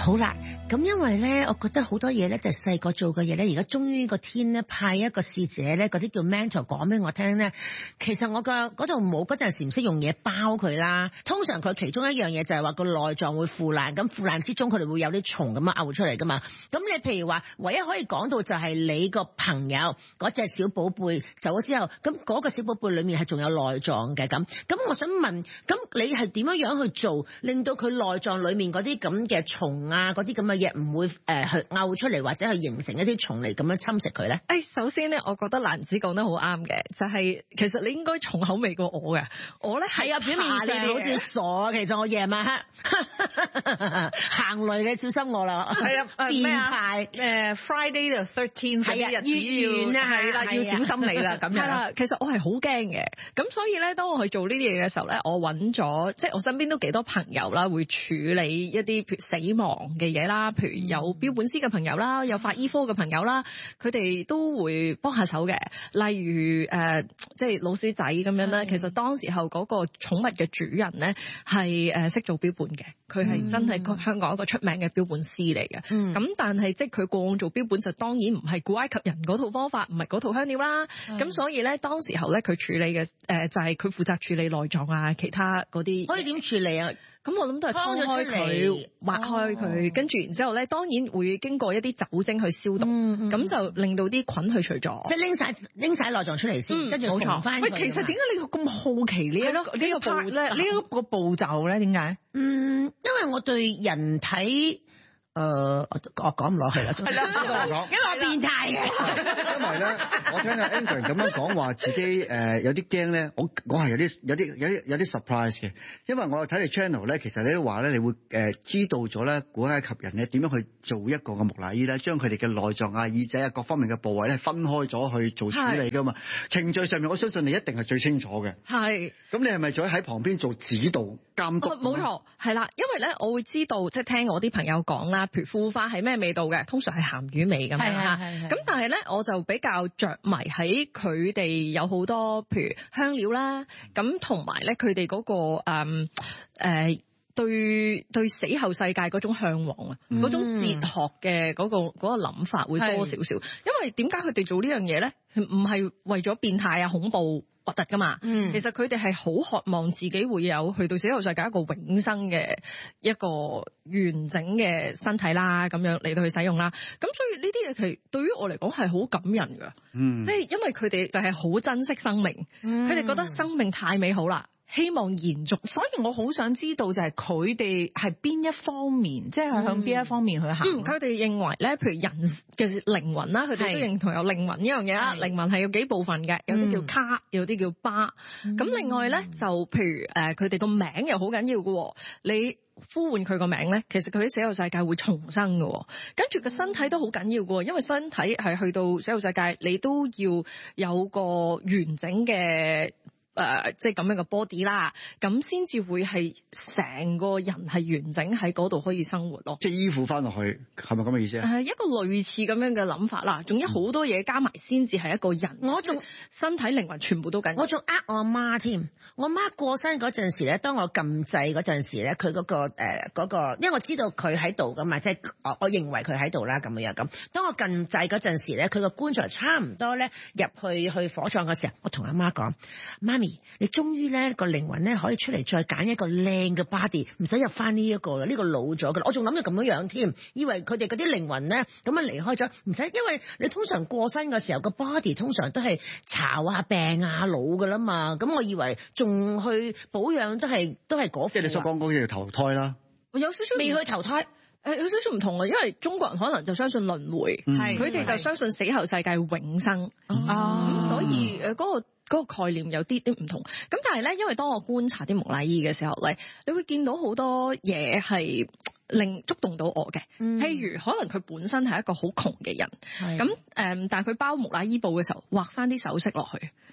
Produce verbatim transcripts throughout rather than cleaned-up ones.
好啦，咁因為咧，我覺得好多嘢咧，就係細個做嘅嘢咧，而家終於個天咧派一個使者咧，嗰啲叫 mentor 講俾我聽咧，其實我嘅嗰度冇嗰陣時唔識用嘢包佢啦。通常佢其中一樣嘢就係話個內臟會腐爛，咁腐爛之中佢哋會有啲蟲咁樣嘔出嚟噶嘛。咁你譬如話，唯一可以講到就係你個朋友嗰隻小寶貝走咗之後，咁嗰個小寶貝裏面係仲有內臟嘅咁。咁我想問，咁你係點樣樣去做，令到佢內臟裏面嗰啲咁嘅蟲啊，嗰啲咁嘅嘢唔會誒、呃、去嘔出嚟，或者去形成一啲蟲嚟咁樣侵蝕佢咧？ 誒，首先咧，我覺得蘭子講得好啱嘅，就係、是、其實你應該重口味過我嘅。我咧係啊，表面上好似傻，其實我夜晚黑行雷你小心我啦。係啊，變態誒 Friday the thirteenth 係啊，月圓啊， 係啦，要小心你啦咁樣。係啦，其實我係好驚嘅。咁所以咧，當我去做呢啲嘢嘅時候咧，我揾咗即係我身邊都幾多朋友啦，會處理一啲譬如死亡嘅嘢啦，譬如有標本師嘅朋友啦，有法醫科嘅朋友啦，佢哋都會幫下手嘅。例如誒、呃，即係老鼠仔咁樣咧，其實當時候嗰個寵物嘅主人咧係誒識做標本嘅，佢係真係香港一個出名嘅標本師嚟嘅。咁、嗯、但係即係佢過往做標本就當然唔係古埃及人嗰套方法，唔係嗰套香料啦。咁所以咧，當時候咧佢處理嘅誒、呃、就係、是、佢負責處理內臟啊，其他嗰啲。 可以點處理啊？ 咁我諗都係劏開佢，挖開佢，哦、跟住然之後咧，當然會經過一啲酒精去消毒，咁、嗯嗯、就令到啲菌去除咗。即係拎晒拎晒內臟出嚟先，嗯、跟住縫翻。 喂，其實點解你咁好奇呢、這個？呢、這個呢個步咧，呢一個步驟咧，點解？ 嗯，因為我對人體。誒、呃，我我講唔落去啦，係啦，因為我變態嘅。 因為咧，我聽阿 Ingrid 咁樣講話，自己誒、呃、有啲驚咧，我我係有啲有啲有啲有啲 surprise 嘅，因為我睇你 channel 咧，其實你都話咧，你會誒、呃、知道咗咧古埃及人咧點樣去做一個嘅木乃伊咧，將佢哋嘅內臟啊、耳仔啊各方面嘅部位咧分開咗去做處理噶嘛。程序上面，我相信你一定係最清楚嘅。係。咁你係咪再喺旁邊做指導監督？ 冇錯，係啦，因為咧我會知道，即係聽我啲朋友講啦。譬如腐化係咩味道嘅？通常係鹹魚味咁樣嚇。咁但係咧，我就比較着迷喺佢哋有好多譬如香料啦，咁同埋咧佢哋嗰個誒誒、嗯呃、對對死後世界嗰種嚮往啊，嗰、嗯、種哲學嘅嗰、嗰個嗰、嗰個諗法會多少少。因為點解佢哋做呢樣嘢咧？唔係為咗變態啊、恐怖、核突噶嘛，嗯、其實佢哋係好渴望自己會有去到死後世界一個永生嘅一個完整嘅身體啦，咁樣嚟到去使用啦。咁所以呢啲嘢其實對於我嚟講係好感人噶，嗯、即係因為佢哋就係好珍惜生命，佢哋、嗯、覺得生命太美好啦。希望延續， 所以我好想知道就係佢哋係邊一方面，即係向邊一方面去行。 嗯，佢哋認為咧，譬如人嘅靈魂啦，佢哋都認同有靈魂呢樣嘢啦。靈魂係有幾部分嘅，有啲叫卡，有啲叫巴。咁、嗯、另外咧，就譬如誒，佢哋個名又好緊要嘅。你呼喚佢個名咧，其實佢喺死後世界會重生嘅。跟住個身體都好緊要嘅，因為身體係去到死後世界，你都要有個完整嘅。誒、呃，即係咁樣嘅 body 啦，咁先至會係成個人係完整喺嗰度可以生活咯。 即係依附翻落去，係咪咁嘅意思啊？ 係一個類似咁樣嘅諗法啦，仲有好多嘢加埋先至係一個人。我仲身體靈魂全部都緊。我仲呃我阿媽添，我阿媽過身嗰陣時咧，當我撳掣嗰陣時咧，佢嗰、嗰個誒嗰、呃嗰個，因為我知道佢喺度噶嘛，即係我我認為佢喺度啦，咁樣咁。當我撳掣嗰陣時咧，佢個棺材差唔多咧入去去火葬嘅時候，我同阿媽講，媽。你終於咧個靈魂咧可以出嚟再揀一個靚嘅 body， 唔使入翻呢一個啦，呢、呢個老咗噶啦。我仲諗住咁樣樣添，以為佢哋嗰啲靈魂咧咁樣離開咗，唔使，因為你通常過身嘅時候個 body 通常都係巢啊病啊老噶啦嘛，咁我以為仲去保養都係都係嗰。即係你所講嗰啲叫投胎啦。我有少少未去投胎。誒有少少唔同啦，因為中國人可能就相信輪迴，係佢哋就相信死後世界永生，咁、嗯、所以誒嗰、嗰個嗰、嗰個概念有啲啲唔同。咁但係咧，因為當我觀察啲木乃伊嘅時候咧，你會見到好多嘢係令觸動到我嘅，嗯、譬如可能佢本身係一個好窮嘅人，咁誒，但係佢包木乃伊布嘅時候畫翻啲首飾落去。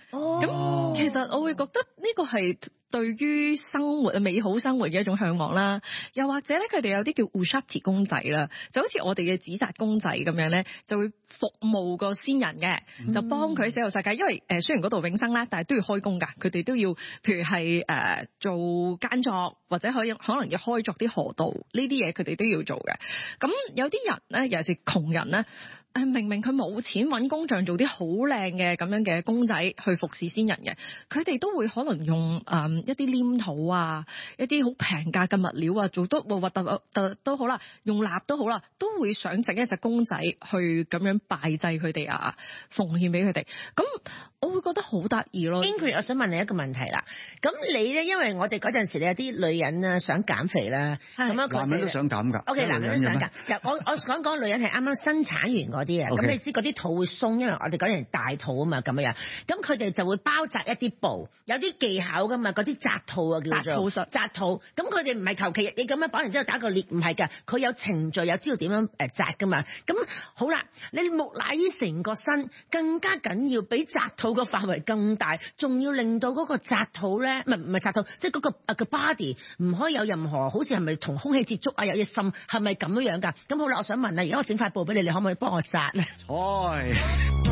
咁、哦、其實我會覺得呢個係對於生活美好生活嘅一種向往啦，又或者咧佢哋有啲叫 Ushati 公仔啦，就好似我哋嘅紙紮公仔咁樣咧，就會服務個先人嘅，就幫佢寫入世界。因為誒雖然嗰度永生啦，但係都要開工㗎，佢哋都要譬如係誒、呃、做耕作，或者可以可能要開鑿啲河道，呢啲嘢佢哋都要做嘅。咁有啲人咧，尤其是窮人咧。誒明明佢冇錢揾工匠做啲好靚嘅咁樣嘅公仔去服侍先人嘅，佢哋都會可能用誒、嗯、一啲黏土啊，一啲好平價嘅物料啊，做得核核突突都好啦，用蠟都好啦，都會想整一隻公仔去咁樣拜祭佢哋啊，奉獻俾佢哋。咁我會覺得好得意咯。 Ingrid， 我想問你一個問題啦。咁你咧，因為我哋嗰陣時咧有啲女人啊想減肥啦，咁樣男人都想減㗎。 O.K. 男人都想減。我我講講女人係啱啱生產完嗰啲啊，咁、okay. 你知嗰啲肚會鬆，因為我哋嗰陣大肚啊嘛，咁樣。咁佢哋就會包紮一啲布，有啲技巧㗎嘛，嗰啲紮肚啊叫做。紮肚術。紮肚。咁佢哋唔係求其你咁樣綁完之後打個裂，唔係㗎，佢有程序，有知道點樣誒紮㗎嘛。咁好啦，你木乃伊成個身更加緊要，比紮肚個範圍更大，仲要令到嗰個紮肚咧，唔係唔係紮肚，即係嗰個啊個 body 唔可以有任何好似係咪同空氣接觸啊，有嘢滲，係咪咁樣樣㗎？咁好啦，我想問啊，而家我整塊布俾你，你可唔可以幫我紮咧？ 哎